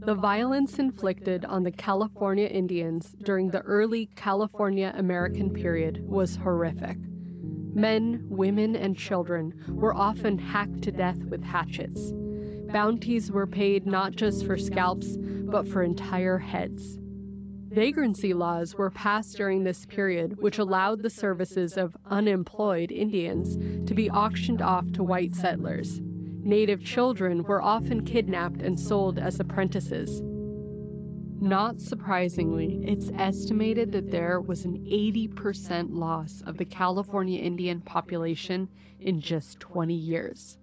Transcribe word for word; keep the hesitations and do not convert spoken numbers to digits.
The violence inflicted on the California Indians during the early California American period was horrific. Men, women, and children were often hacked to death with hatchets. Bounties were paid not just for scalps, but for entire heads. Vagrancy laws were passed during this period, which allowed the services of unemployed Indians to be auctioned off to white settlers. Native children were often kidnapped and sold as apprentices. Not surprisingly, it's estimated that there was an eighty percent loss of the California Indian population in just twenty years.